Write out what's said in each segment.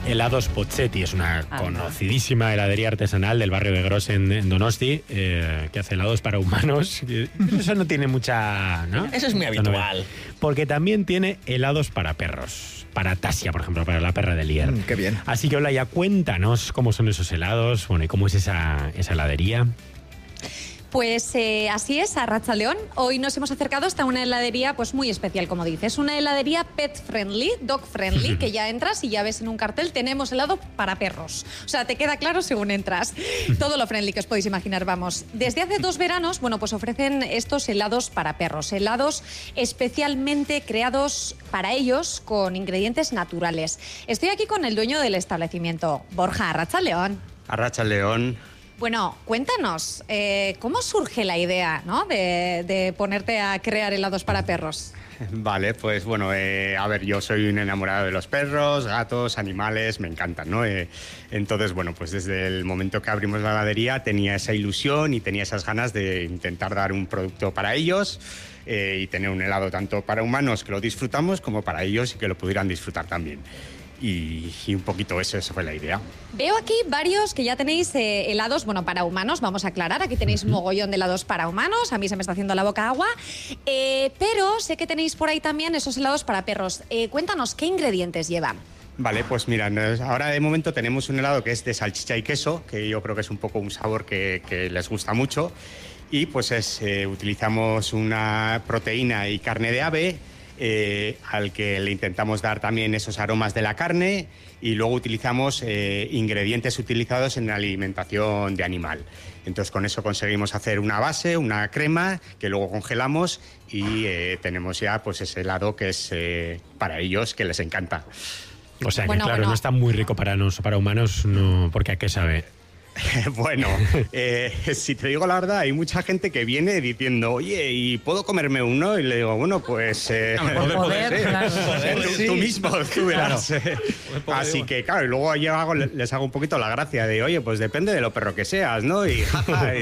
Helados Pozzetti. Es una conocidísima heladería artesanal del barrio de Gros en Donosti, que hace helados para humanos. Eso no tiene mucha... ¿no? Eso es muy habitual. Porque también tiene helados para perros. Para Tasia, por ejemplo, para la perra de Lier. Qué bien. Así que, Olaya, cuéntanos cómo son esos helados, bueno, y cómo es esa heladería. Pues así es, Arratsaldeon. Hoy nos hemos acercado hasta una heladería pues muy especial, como dices. Una heladería pet friendly, dog friendly, que ya entras y ya ves en un cartel, tenemos helado para perros. O sea, te queda claro según entras. Todo lo friendly que os podéis imaginar, vamos. Desde hace 2 veranos, bueno, pues ofrecen estos helados para perros. Helados especialmente creados para ellos con ingredientes naturales. Estoy aquí con el dueño del establecimiento, Borja. Arratsaldeon. Arratsaldeon. Bueno, cuéntanos, ¿cómo surge la idea, ¿no? de ponerte a crear helados para perros? Vale, pues bueno, a ver, yo soy un enamorado de los perros, gatos, animales, me encantan, ¿no? Entonces, bueno, pues desde el momento que abrimos la heladería tenía esa ilusión y tenía esas ganas de intentar dar un producto para ellos y tener un helado tanto para humanos que lo disfrutamos como para ellos y que lo pudieran disfrutar también. Y un poquito esa fue la idea. Veo aquí varios que ya tenéis helados, bueno, para humanos, vamos a aclarar, aquí tenéis un mogollón de helados para humanos, a mí se me está haciendo la boca agua, pero sé que tenéis por ahí también esos helados para perros. Cuéntanos, ¿qué ingredientes llevan? Vale, pues mira, ahora de momento tenemos un helado que es de salchicha y queso, que yo creo que es un poco un sabor que les gusta mucho, y pues utilizamos una proteína y carne de ave, al que le intentamos dar también esos aromas de la carne, y luego utilizamos ingredientes utilizados en la alimentación de animal. Entonces con eso conseguimos hacer una base, una crema, que luego congelamos y tenemos ya pues ese helado que es para ellos, que les encanta. O sea que claro, no está muy rico para humanos, no, porque ¿a qué sabe? Bueno, si te digo la verdad, hay mucha gente que viene diciendo, oye, ¿y puedo comerme uno? Y le digo, bueno, pues... tú mismo, tú verás. Claro. Así que, claro, y luego yo les hago un poquito la gracia de, oye, pues depende de lo perro que seas, ¿no? Y jaja...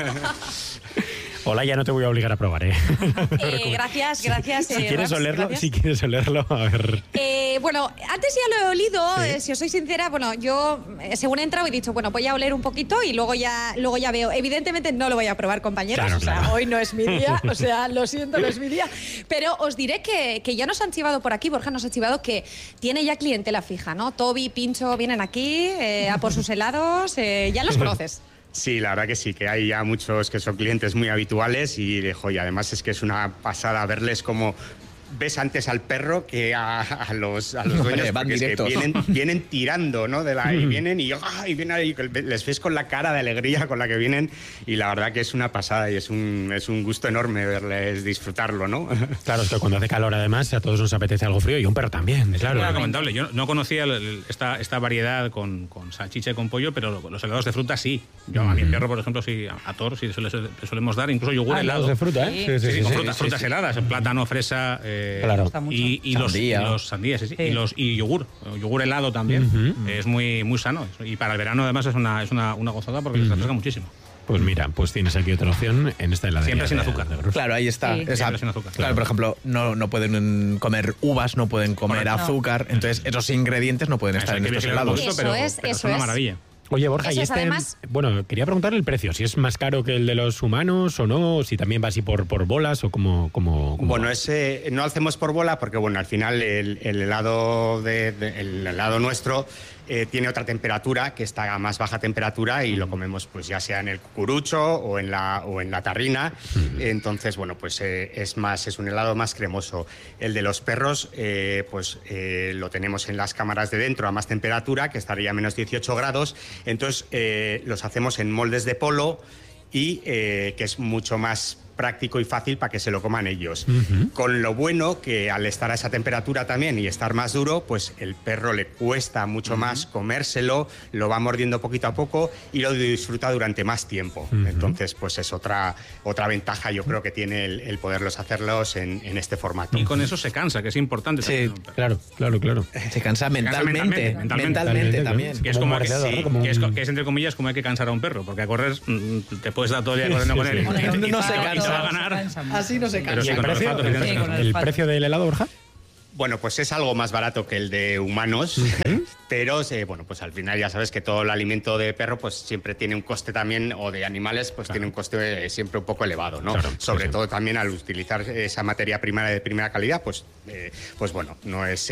Hola, ya no te voy a obligar a probar, Gracias. Si quieres olerlo, gracias. Si quieres olerlo, a ver. Bueno, antes ya lo he olido, si os soy sincera, bueno, yo según he entrado he dicho, bueno, voy a oler un poquito y luego ya veo. Evidentemente no lo voy a probar, compañeros, claro. Hoy no es mi día, o sea, lo siento, no es mi día. Pero os diré que ya nos han chivado por aquí, Borja nos ha chivado que tiene ya clientela fija, ¿no? Toby, Pincho vienen aquí a por sus helados, ya los conoces. Sí, la verdad que sí, que hay ya muchos que son clientes muy habituales y además es que es una pasada verles como... Ves antes al perro que a los dueños, porque es que vienen tirando, ¿no? Y vienen y vienen ahí, les ves con la cara de alegría con la que vienen, y la verdad que es una pasada y es un gusto enorme verles disfrutarlo, ¿no? Claro, es que cuando hace calor además a todos nos apetece algo frío, y un perro también, claro. Es lamentable. Yo no conocía esta variedad con salchicha y con pollo, pero los helados de fruta sí. Yo a mi perro, por ejemplo, sí, a Thor sí le solemos dar, incluso yogur helado. ¿Helados de fruta, eh? Sí, con frutas heladas, plátano, fresa... claro. Y los sandías, sí. Y yogur helado también. Es muy, muy sano. Y para el verano además es una gozada porque les refresca muchísimo. Pues mira, pues tienes aquí otra opción en esta heladería. Siempre sin azúcar. Claro, ahí está. Sí. Siempre sin azúcar. Claro, por ejemplo, no pueden comer uvas, no pueden comer azúcar, entonces esos ingredientes no pueden estar en estos helados. Pero es una maravilla. Oye, Borja, eso y es, además... bueno, quería preguntarle el precio, si es más caro que el de los humanos o no, si también va así por bolas o cómo Bueno, no hacemos por bola porque, bueno, al final el helado el helado nuestro tiene otra temperatura, que está a más baja temperatura, y lo comemos pues ya sea en el cucurucho o en la tarrina. Entonces, bueno, pues es un helado más cremoso. El de los perros, lo tenemos en las cámaras de dentro a más temperatura, que estaría a menos 18 grados. Entonces, los hacemos en moldes de polo y que es mucho más práctico y fácil para que se lo coman ellos. Con lo bueno que al estar a esa temperatura también y estar más duro, pues el perro le cuesta mucho más comérselo, lo va mordiendo poquito a poco y lo disfruta durante más tiempo. Entonces, pues es otra ventaja, yo creo, que tiene el poderlos hacerlos en este formato. Y con eso se cansa, que es importante. Sí, claro. Se cansa mentalmente también. Que es entre comillas como hay que cansar a un perro, porque a correr te puedes dar todo el día corriendo con él. No se cansa. Va a ganar. Así no se cansa. ¿Y el precio del helado, Borja? Bueno, pues es algo más barato que el de humanos, pero bueno, pues al final ya sabes que todo el alimento de perro pues siempre tiene un coste también, o de animales, pues tiene un coste siempre un poco elevado, ¿no? Claro, Sobre todo también al utilizar esa materia prima de primera calidad, pues bueno, no es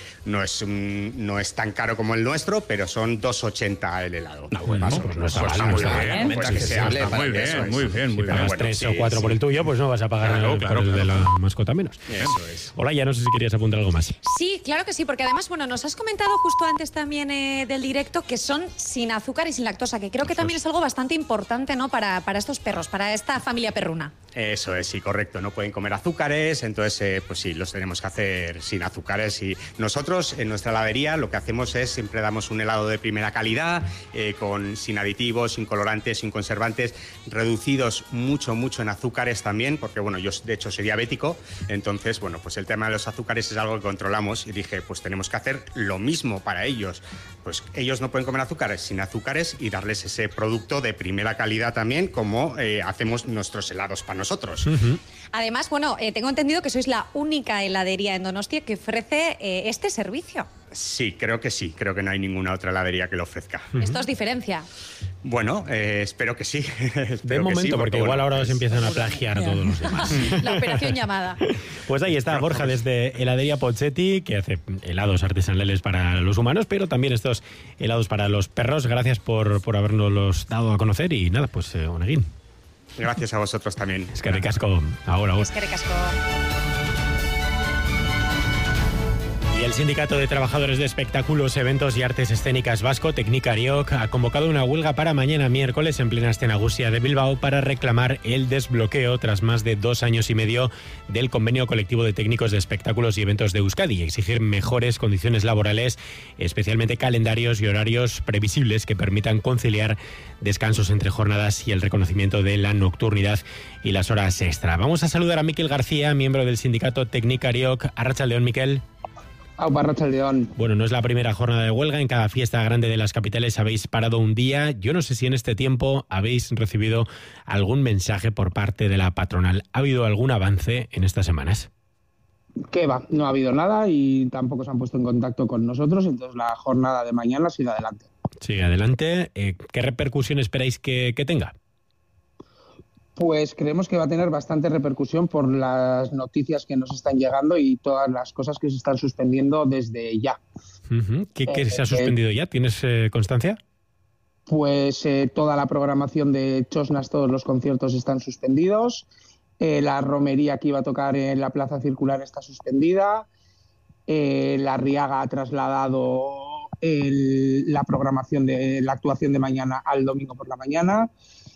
tan caro como el nuestro, pero son 2,80 el helado. Bueno, pues no está mal, muy bien. Muy bien. Si pagas 3 o 4 por el tuyo, pues no vas a pagar por el de la mascota menos. Eso es. Hola, ya no sé si querías apuntar algo más. Sí, claro que sí, porque además, bueno, nos has comentado justo antes también del directo que son sin azúcar y sin lactosa, que creo que también es algo bastante importante, ¿no? Para estos perros, para esta familia perruna. Eso es, sí, correcto. No pueden comer azúcares, entonces, pues sí, los tenemos que hacer sin azúcares. Y nosotros, en nuestra heladería, lo que hacemos es siempre damos un helado de primera calidad, sin aditivos, sin colorantes, sin conservantes, reducidos mucho en azúcares también, porque, bueno, yo de hecho soy diabético, entonces, bueno, pues el tema de los azúcares es algo que controlamos y dije, pues tenemos que hacer lo mismo para ellos. Pues ellos no pueden comer azúcares, sin azúcares, y darles ese producto de primera calidad también, como hacemos nuestros helados para nosotros. Además, bueno, tengo entendido que sois la única heladería en Donostia que ofrece este servicio. Sí, creo que no hay ninguna otra heladería que lo ofrezca. ¿Esto os diferencia? Bueno, espero que sí. De momento, sí, porque igual ahora os empiezan a plagiar todos los demás. La operación llamada. Pues ahí está Borja desde Heladería Pozzetti, que hace helados artesanales para los humanos, pero también estos helados para los perros. Gracias por habernoslos dado a conocer y nada, pues Oneguín. Gracias a vosotros también. Es que ricasco. Ahora. Es que ricasco. Y el Sindicato de Trabajadores de Espectáculos, Eventos y Artes Escénicas Vasco, Teknikariok, ha convocado una huelga para mañana miércoles en plena Astenagusia de Bilbao para reclamar el desbloqueo tras más de 2 años y medio del convenio colectivo de técnicos de espectáculos y eventos de Euskadi y exigir mejores condiciones laborales, especialmente calendarios y horarios previsibles que permitan conciliar descansos entre jornadas y el reconocimiento de la nocturnidad y las horas extra. Vamos a saludar a Miquel García, miembro del sindicato Teknikariok. Arratsaldeon, Miquel. Bueno, no es la primera jornada de huelga. En cada fiesta grande de las capitales habéis parado un día. Yo no sé si en este tiempo habéis recibido algún mensaje por parte de la patronal. ¿Ha habido algún avance en estas semanas? ¿Qué va? No ha habido nada y tampoco se han puesto en contacto con nosotros. Entonces la jornada de mañana sigue adelante. Sigue adelante. ¿Qué repercusión esperáis que tenga? Pues creemos que va a tener bastante repercusión por las noticias que nos están llegando y todas las cosas que se están suspendiendo desde ya. ¿Qué se ha suspendido ya? ¿Tienes constancia? Pues toda la programación de Chosnas, todos los conciertos están suspendidos. La romería que iba a tocar en la Plaza Circular está suspendida. La Riaga ha trasladado la programación de la actuación de mañana al domingo por la mañana.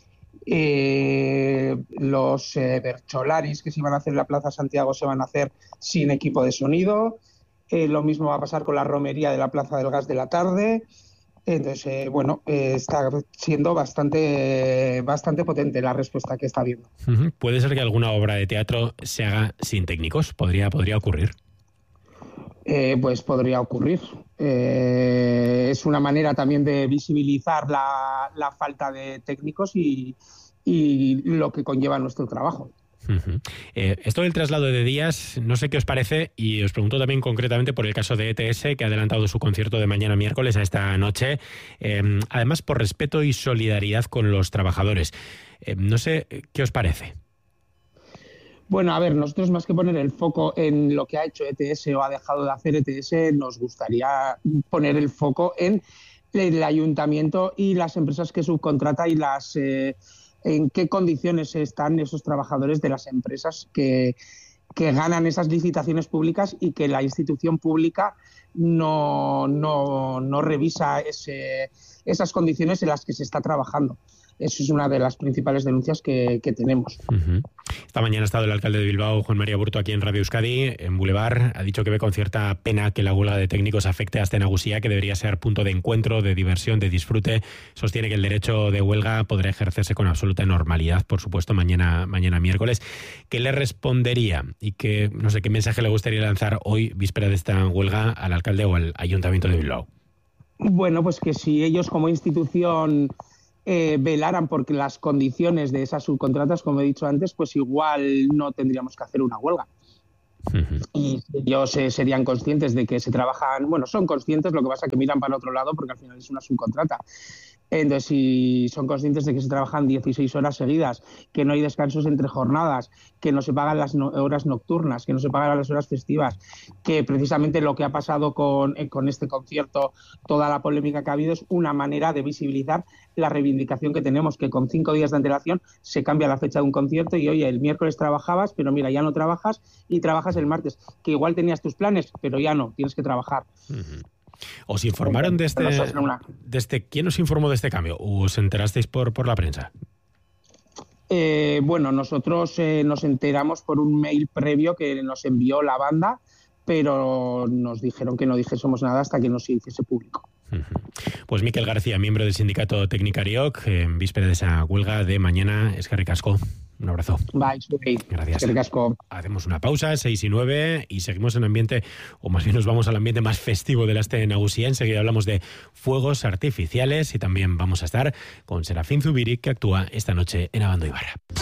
Los Bercholaris que se iban a hacer en la Plaza Santiago se van a hacer sin equipo de sonido. Lo mismo va a pasar con la romería de la Plaza del Gas de la tarde. Entonces, está siendo bastante potente la respuesta que está habiendo. ¿Puede ser que alguna obra de teatro se haga sin técnicos? ¿Podría ocurrir? Pues podría ocurrir. Es una manera también de visibilizar la falta de técnicos y lo que conlleva nuestro trabajo. Esto del traslado de días, no sé qué os parece, y os pregunto también concretamente por el caso de ETS, que ha adelantado su concierto de mañana miércoles a esta noche, además por respeto y solidaridad con los trabajadores. No sé qué os parece. Bueno, a ver, nosotros más que poner el foco en lo que ha hecho ETS o ha dejado de hacer ETS, nos gustaría poner el foco en el ayuntamiento y las empresas que subcontrata y en qué condiciones están esos trabajadores de las empresas que ganan esas licitaciones públicas y que la institución pública no revisa esas condiciones en las que se está trabajando. Eso es una de las principales denuncias que tenemos. Esta mañana ha estado el alcalde de Bilbao, Juan María Burto, aquí en Radio Euskadi, en Boulevard. Ha dicho que ve con cierta pena que la huelga de técnicos afecte a Astenagusia, que debería ser punto de encuentro, de diversión, de disfrute. Sostiene que el derecho de huelga podrá ejercerse con absoluta normalidad, por supuesto, mañana miércoles. ¿Qué le respondería? Y no sé qué mensaje le gustaría lanzar hoy, víspera de esta huelga, al alcalde o al ayuntamiento de Bilbao. Bueno, pues que si ellos como institución velaran por las condiciones de esas subcontratas, como he dicho antes, pues igual no tendríamos que hacer una huelga. Y ellos serían conscientes de que se trabajan, bueno, son conscientes, lo que pasa es que miran para otro lado porque al final es una subcontrata. Entonces, si son conscientes de que se trabajan 16 horas seguidas, que no hay descansos entre jornadas, que no se pagan las horas nocturnas, que no se pagan las horas festivas, que precisamente lo que ha pasado con este concierto, toda la polémica que ha habido, es una manera de visibilizar la reivindicación que tenemos, que con 5 días de antelación se cambia la fecha de un concierto y, oye, el miércoles trabajabas, pero mira, ya no trabajas y trabajas el martes, que igual tenías tus planes, pero ya no, tienes que trabajar. ¿Os informaron de este? ¿Quién os informó de este cambio? ¿Os enterasteis por la prensa? Bueno, nosotros nos enteramos por un mail previo que nos envió la banda, pero nos dijeron que no dijésemos nada hasta que nos hiciese público. Pues Mikel García, miembro del sindicato Teknikariok, en víspera de esa huelga de mañana. Eskerrik asko. Un abrazo. Bye, gracias. Eskerrik asko. Hacemos una pausa, 6:09, y seguimos en ambiente, o más bien nos vamos al ambiente más festivo del Aste Nagusia. Enseguida hablamos de fuegos artificiales y también vamos a estar con Serafín Zubiri, que actúa esta noche en Abando Ibarra.